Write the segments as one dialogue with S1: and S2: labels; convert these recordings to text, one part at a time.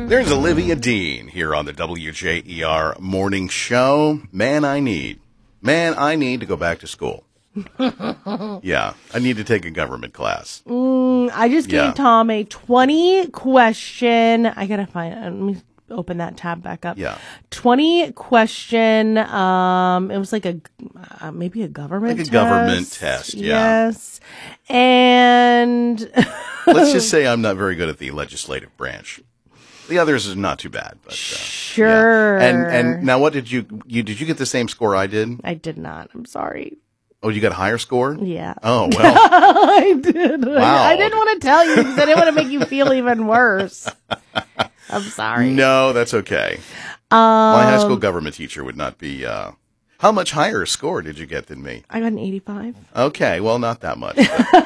S1: There's Olivia Dean here on the WJER Morning Show. Man, I need to go back to school. Yeah, I need to take a government class.
S2: I just gave Tom a 20 question. I gotta find it. Let me open that tab back up.
S1: Yeah.
S2: 20 question. It was like maybe a government test.
S1: Government test, yeah.
S2: Yes. And
S1: let's just say I'm not very good at the legislative branch. The others is not too bad, but
S2: sure.
S1: Yeah. And now, what did you get the same score I did?
S2: I did not. I'm sorry.
S1: Oh, you got a higher score?
S2: Yeah.
S1: Oh, well.
S2: I did.
S1: Wow.
S2: I didn't want to tell you because I didn't want to make you feel even worse. I'm sorry.
S1: No, that's okay. My high school government teacher would not be. How much higher a score did you get than me?
S2: I got an 85.
S1: Okay, well, not that much.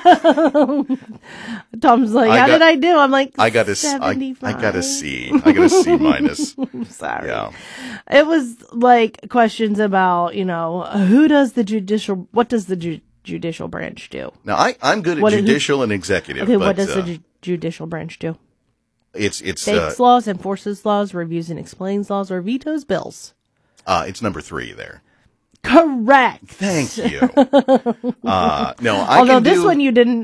S2: Tom's like, how did I do? I'm like,
S1: I got
S2: 75.
S1: I got a C. I got a C minus.
S2: I'm sorry.
S1: Yeah.
S2: It was like questions about, what does the judicial branch do?
S1: Now, I'm good at judicial and executive.
S2: Okay,
S1: but,
S2: what does the judicial branch do?
S1: It's
S2: Makes laws, enforces laws, reviews and explains laws, or vetoes bills.
S1: It's number 3 there.
S2: Correct.
S1: Thank you. No,
S2: although this one you didn't.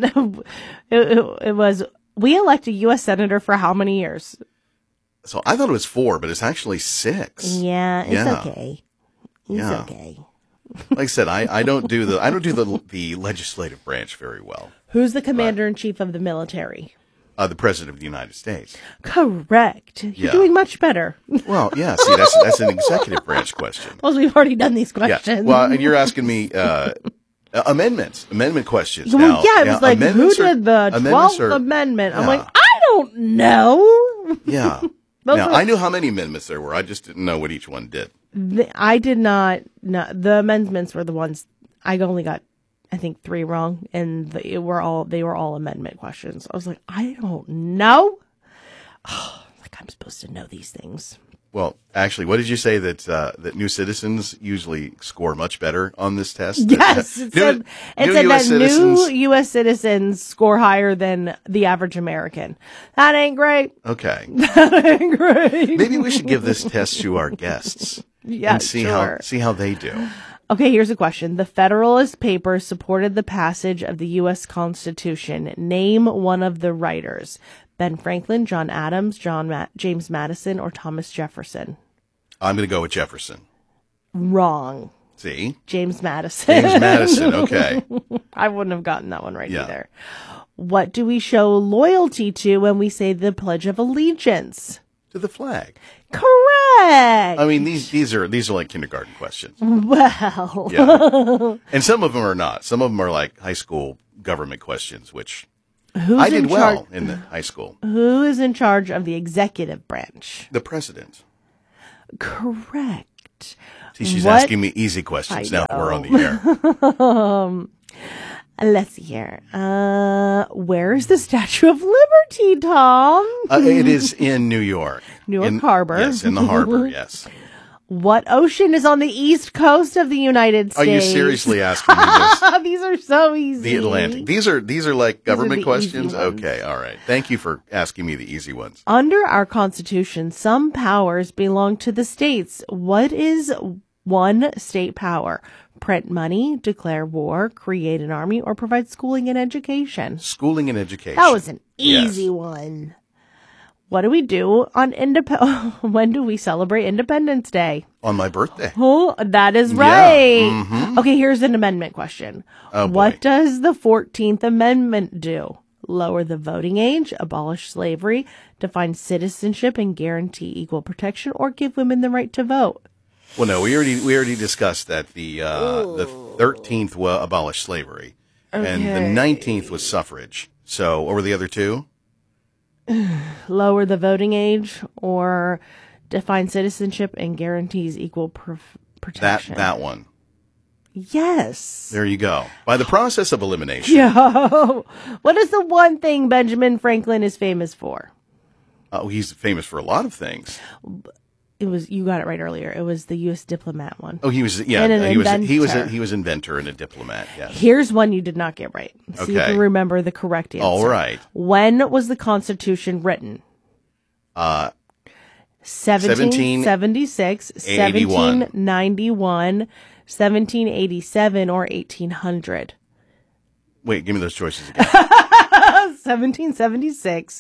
S2: It was, we elect a U.S. senator for how many years?
S1: So I thought it was 4, but it's actually 6.
S2: Yeah, it's okay. It's okay.
S1: Like I said, I don't do the legislative branch very well.
S2: Who's the commander in chief of the military?
S1: The President of the United States.
S2: Correct. You're doing much better.
S1: Well, yeah. See, that's an executive branch question.
S2: Well, we've already done these questions.
S1: Yeah. Well, and you're asking me amendment questions.
S2: Well,
S1: now,
S2: it was like, who did the 12th Amendment? I'm like, I don't know.
S1: Yeah. Now, I knew how many amendments there were. I just didn't know what each one did.
S2: I did not. No, the amendments were the ones I only got, I think, 3 wrong, and they were all amendment questions. I was like, I don't know. Like I'm supposed to know these things.
S1: Well, actually, what did you say that new citizens usually score much better on this test?
S2: Yes, it said that new U.S. citizens score higher than the average American. That ain't great.
S1: Okay,
S2: that ain't great.
S1: Maybe we should give this test to our guests.
S2: Yeah,
S1: and see how they do.
S2: Okay, here's a question. The Federalist Papers supported the passage of the U.S. Constitution. Name one of the writers. Ben Franklin, John Adams, James Madison, or Thomas Jefferson?
S1: I'm going to go with Jefferson.
S2: Wrong.
S1: See?
S2: James Madison.
S1: James Madison, okay.
S2: I wouldn't have gotten that one right either. What do we show loyalty to when we say the Pledge of Allegiance?
S1: To the flag.
S2: Correct.
S1: I mean, these are like kindergarten questions.
S2: Well.
S1: Yeah. And some of them are not. Some of them are like high school government questions, which I did well in the high school.
S2: Who is in charge of the executive branch?
S1: The president.
S2: Correct.
S1: See, she's asking me easy questions now that we're on the air.
S2: Let's see here. Where is the Statue of Liberty, Tom?
S1: It is in New York.
S2: Newark Harbor.
S1: Yes, in the harbor, yes.
S2: What ocean is on the east coast of the United States?
S1: Are you seriously asking me this?
S2: These are so easy.
S1: The Atlantic. These are like government questions? Okay, all right. Thank you for asking me the easy ones.
S2: Under our Constitution, some powers belong to the states. What is one state power? Print money, declare war, create an army, or provide schooling and education?
S1: Schooling and education.
S2: That was an easy one. What do we do on when do we celebrate Independence Day?
S1: On my birthday.
S2: Oh, that is right.
S1: Yeah. Mm-hmm.
S2: Okay, here's an amendment question.
S1: Oh,
S2: what does the 14th Amendment do? Lower the voting age, abolish slavery, define citizenship and guarantee equal protection, or give women the right to vote?
S1: Well, no, we already discussed that the 13th abolished slavery, and the 19th was suffrage. So, what were the other two?
S2: Lower the voting age or define citizenship and guarantees equal protection.
S1: That one.
S2: Yes.
S1: There you go. By the process of elimination.
S2: Yo, what is the one thing Benjamin Franklin is famous for?
S1: He's famous for a lot of things.
S2: It was, you got it right earlier. It was the U.S. diplomat one.
S1: Oh, he was, yeah. He was inventor and a diplomat. Yes.
S2: Here's one you did not get right. See if you remember the correct answer.
S1: All right.
S2: When was the Constitution written? 1776, 1791, 1787, or 1800.
S1: Wait, give me those choices again.
S2: 1776,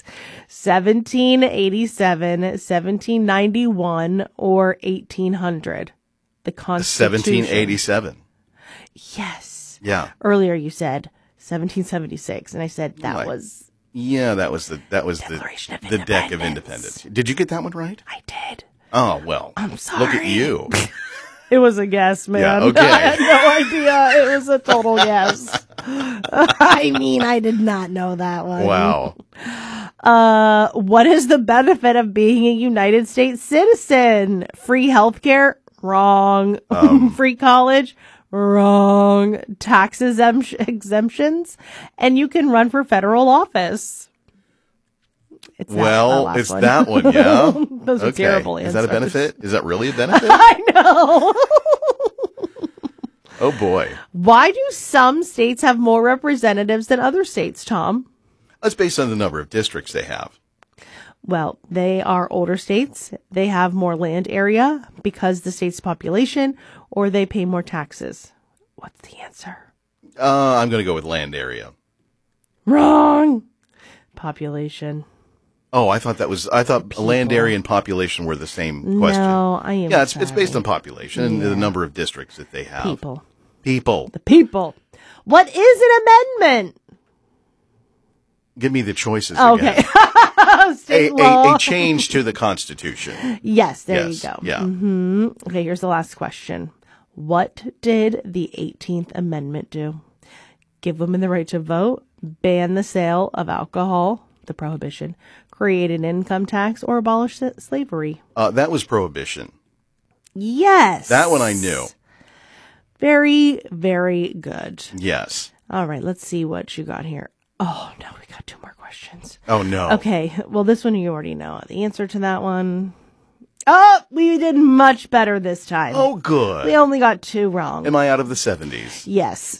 S2: 1787, 1791, or 1800. The Constitution.
S1: 1787.
S2: Yes.
S1: Yeah.
S2: Earlier you said 1776, and I said that
S1: Right.
S2: was
S1: Yeah, that was the
S2: Declaration of
S1: the Deck of
S2: Independence.
S1: Independence. Did you get that one right?
S2: I did.
S1: Oh, well.
S2: I'm
S1: Look
S2: sorry.
S1: at you.
S2: It was a guess, man.
S1: Yeah, okay.
S2: I had no idea. It was a total guess. I mean, I did not know that one.
S1: Wow.
S2: What is the benefit of being a United States citizen? Free healthcare? Wrong. Free college? Wrong. Tax exemptions? And you can run for federal office. It's
S1: It's that one, yeah.
S2: Those are terrible answers.
S1: Is that a benefit? Is that really a benefit?
S2: I know.
S1: Oh, boy.
S2: Why do some states have more representatives than other states, Tom?
S1: That's based on the number of districts they have.
S2: Well, they are older states. They have more land area because the state's population, or they pay more taxes. What's the answer?
S1: I'm going to go with land area.
S2: Wrong. Population.
S1: Oh, I thought land area and population were the same question.
S2: No, I am
S1: Yeah, it's
S2: sorry.
S1: based on population and the number of districts that they have.
S2: People.
S1: People.
S2: The people. What is an amendment?
S1: Give me the choices
S2: Okay.
S1: again.
S2: State law.
S1: A change to the Constitution.
S2: Yes, there
S1: Yes,
S2: you go.
S1: yeah.
S2: Okay, here's the last question. What did the 18th Amendment do? Give women the right to vote, ban the sale of alcohol, the prohibition, create an income tax, or abolish slavery?
S1: That was prohibition.
S2: Yes.
S1: That one I knew.
S2: Very, very good.
S1: Yes.
S2: All right, let's see what you got here. Oh, no, we got 2 more questions.
S1: Oh, no.
S2: Okay, well, this one you already know. The answer to that one. Oh, we did much better this time.
S1: Oh, good.
S2: We only got 2 wrong.
S1: Am I out of the 70s?
S2: Yes.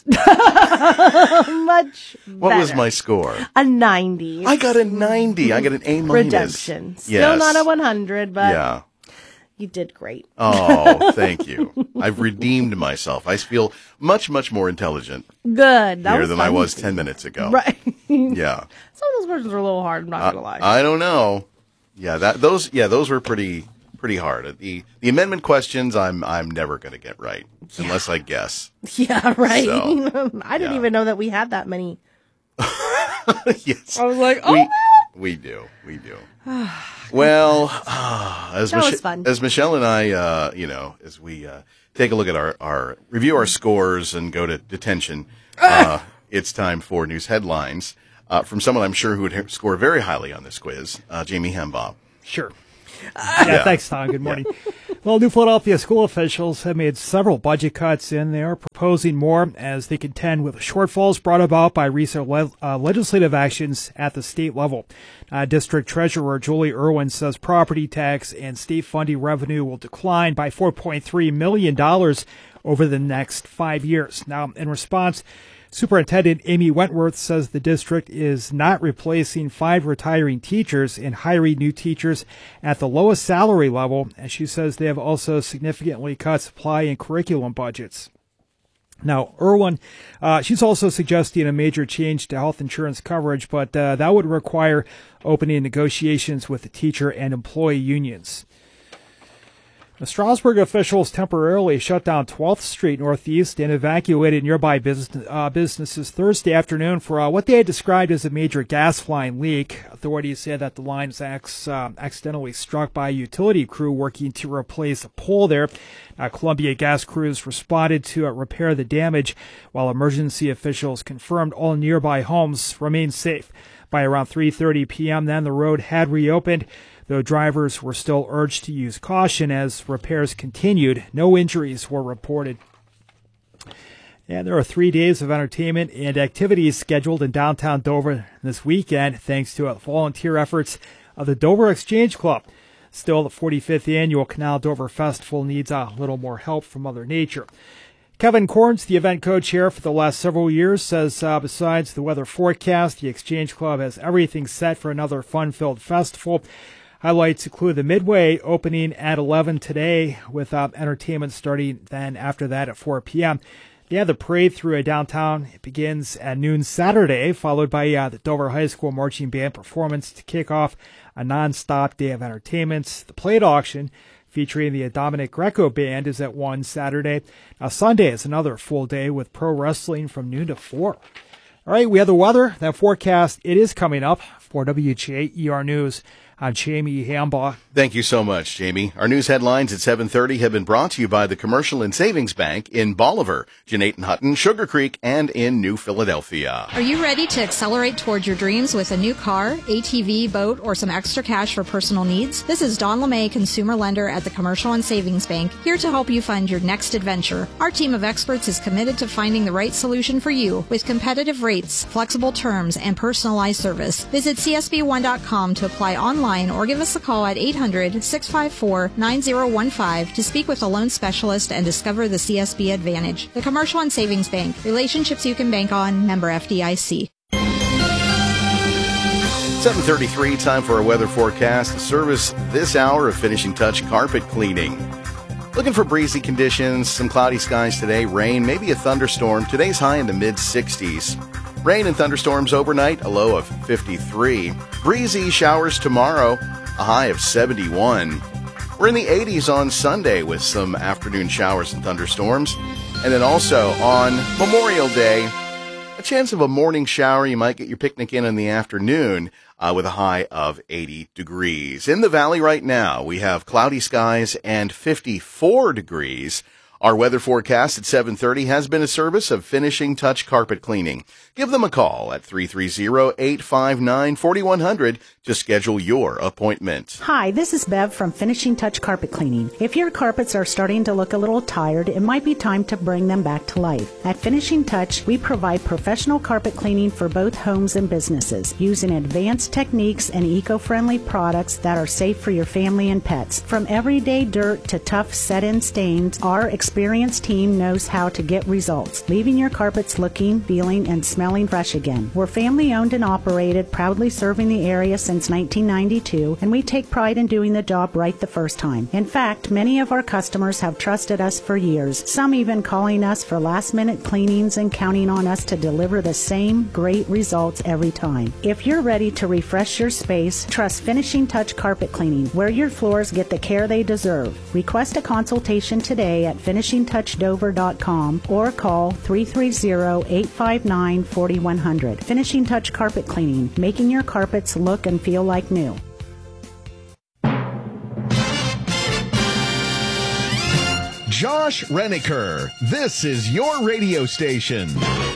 S2: Much better.
S1: What was my score?
S2: A 90.
S1: I got a 90. I got an A-.
S2: Redemption. Still
S1: Yes.
S2: not a 100, but
S1: Yeah.
S2: you did great.
S1: Oh, thank you. I've redeemed myself. I feel much, much more intelligent
S2: Good. That
S1: here
S2: was
S1: than
S2: fun.
S1: I was 10 minutes ago.
S2: Right.
S1: Yeah.
S2: Some of those questions are a little hard, I'm not going to lie.
S1: I don't know. Yeah, those were pretty hard. The amendment questions I'm never going to get right unless I guess.
S2: Yeah, right.
S1: So,
S2: I didn't
S1: yeah.
S2: even know that we had that many.
S1: Yes.
S2: I was like, oh,
S1: we do. Well, as
S2: That was fun.
S1: as Michelle and I, as we take a look at review our scores and go to detention, it's time for news headlines from someone I'm sure who would score very highly on this quiz, Jamie Hembaugh.
S3: Sure. Yeah, thanks, Tom. Good morning. Well, New Philadelphia school officials have made several budget cuts, and they are proposing more as they contend with shortfalls brought about by recent legislative actions at the state level. District Treasurer Julie Irwin says property tax and state funding revenue will decline by $4.3 million over the next 5 years. Now, in response, Superintendent Amy Wentworth says the district is not replacing 5 retiring teachers and hiring new teachers at the lowest salary level, and she says they have also significantly cut supply and curriculum budgets. Now, Irwin, she's also suggesting a major change to health insurance coverage, but that would require opening negotiations with the teacher and employee unions. The Strasburg officials temporarily shut down 12th Street Northeast and evacuated nearby businesses Thursday afternoon for what they had described as a major gas line leak. Authorities say that the line was accidentally struck by a utility crew working to replace a pole there. Columbia Gas crews responded to repair the damage, while emergency officials confirmed all nearby homes remain safe. By around 3:30 p.m. then, the road had reopened, though drivers were still urged to use caution as repairs continued. No injuries were reported. And there are 3 days of entertainment and activities scheduled in downtown Dover this weekend, thanks to volunteer efforts of the Dover Exchange Club. Still, the 45th annual Canal Dover Festival needs a little more help from Mother Nature. Kevin Corns, the event co-chair for the last several years, says besides the weather forecast, the Exchange Club has everything set for another fun-filled festival. Highlights include the Midway opening at 11 today, with entertainment starting then after that at 4 p.m. Yeah, the parade through downtown, it begins at noon Saturday, followed by the Dover High School Marching Band performance to kick off a non-stop day of entertainments. The plate auction featuring the Dominic Greco Band is at 1 Saturday. Now Sunday is another full day with pro wrestling from noon to 4. All right, we have the weather. That forecast, it is coming up. For WGA News, I'm Jamie Hambaugh.
S1: Thank you so much, Jamie. Our news headlines at 7:30 have been brought to you by the Commercial and Savings Bank in Bolivar, Jeanette and Hutton, Sugar Creek, and in New Philadelphia.
S4: Are you ready to accelerate towards your dreams with a new car, ATV, boat, or some extra cash for personal needs? This is Dawn LeMay, consumer lender at the Commercial and Savings Bank, here to help you fund your next adventure. Our team of experts is committed to finding the right solution for you with competitive rates, flexible terms, and personalized service. Visit csb1.com to apply online or give us a call at 800-654-9015 to speak with a loan specialist and discover the CSB Advantage. The Commercial and Savings Bank. Relationships you can bank on. Member FDIC.
S1: 7:33, time for a weather forecast. The service this hour of Finishing Touch Carpet Cleaning. Looking for breezy conditions, some cloudy skies today, rain, maybe a thunderstorm. Today's high in the mid-60s. Rain and thunderstorms overnight, a low of 53. Breezy showers tomorrow, a high of 71. We're in the 80s on Sunday with some afternoon showers and thunderstorms. And then also on Memorial Day, a chance of a morning shower. You might get your picnic in the afternoon with a high of 80 degrees. In the valley right now, we have cloudy skies and 54 degrees. Our weather forecast at 7:30 has been a service of Finishing Touch Carpet Cleaning. Give them a call at 330-859-4100 to schedule your appointment.
S5: Hi, this is Bev from Finishing Touch Carpet Cleaning. If your carpets are starting to look a little tired, it might be time to bring them back to life. At Finishing Touch, we provide professional carpet cleaning for both homes and businesses, using advanced techniques and eco-friendly products that are safe for your family and pets. From everyday dirt to tough set-in stains, our experienced team knows how to get results, leaving your carpets looking, feeling, and smelling fresh again. We're family owned and operated, proudly serving the area since 1992, and we take pride in doing the job right the first time. In fact, many of our customers have trusted us for years, some even calling us for last-minute cleanings and counting on us to deliver the same great results every time. If you're ready to refresh your space, trust Finishing Touch Carpet Cleaning, where your floors get the care they deserve. Request a consultation today at finishingtouchdover.com or call 330-859-4100. Finishing Touch Carpet Cleaning, making your carpets look and feel like new.
S6: Josh Reniker, this is your radio station.